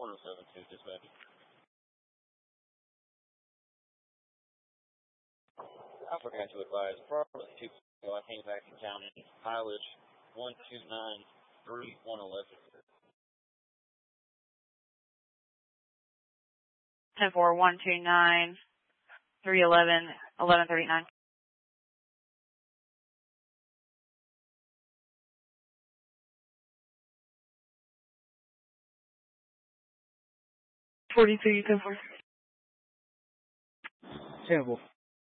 1072, dispatch. I forgot to advise, approximately 2 I came back in town in mileage 1293111. 10-4, 129-311, 1139. 42, 10-4. 10-4.